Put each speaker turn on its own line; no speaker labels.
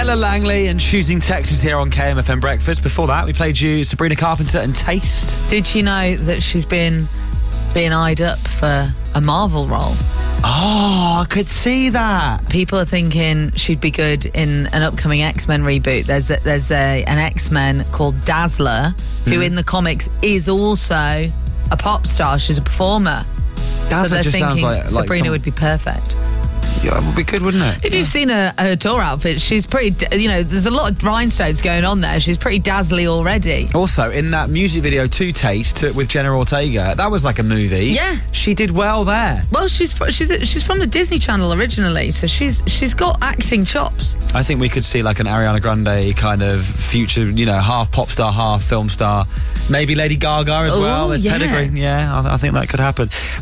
Ella Langley and Choosing Texas here on KMFM Breakfast. Before that, we played you Sabrina Carpenter and Taste.
Did you know that she's being eyed up for a Marvel role?
Oh, I could see that.
People are thinking she'd be good in an upcoming X-Men reboot. There's an X-Men called Dazzler, who in the comics is also a pop star. She's a performer.
Dazzler
so they're
just
thinking
sounds like
Sabrina would be perfect.
Yeah, it would be good, wouldn't it?
If you've seen her tour outfit, she's pretty, there's a lot of rhinestones going on there. She's pretty dazzly already.
Also, in that music video to Taste with Jenna Ortega, that was like a movie.
Yeah.
She did well there.
Well, she's from the Disney Channel originally, so she's got acting chops.
I think we could see like an Ariana Grande kind of future, half pop star, half film star. Maybe Lady Gaga as well. There's pedigree. Yeah, I think that could happen.